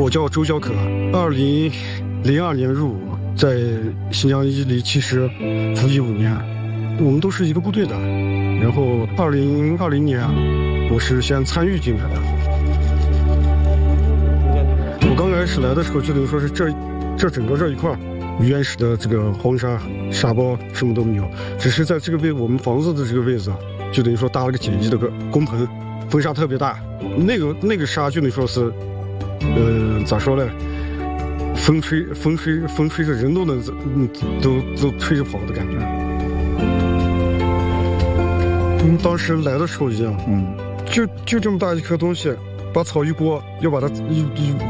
我叫周小可，2002年入伍，在新疆伊犁其实服役5年，我们都是一个部队的。然后2020年，我是先参与进来的。我刚开始来的时候，就等于说是这整个这一块原始的这个黄沙沙包什么都没有，只是在这个我们房子的这个位置，就等于说搭了个简易的个工棚，风沙特别大，那个沙就等于说是，咋说呢？风吹着人都能都吹着跑的感觉。当时来的时候一样，就这么大一颗东西，把草一刮，要把它